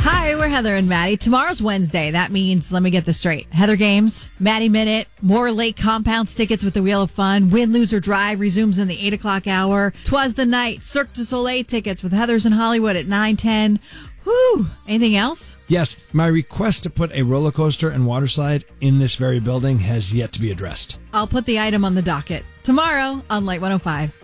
Hi, we're Heather and Maddie. Tomorrow's Wednesday. That means, let me get this straight. Heather Games, Maddie Minute, more Lake Compounds tickets with the Wheel of Fun, Win, Lose, or Drive resumes in the 8 o'clock hour. 'Twas the Night, Cirque du Soleil tickets with Heather's in Hollywood at 9:10. Whew. Anything else? Yes, my request to put a roller coaster and water slide in this very building has yet to be addressed. I'll put the item on the docket tomorrow on Light 105.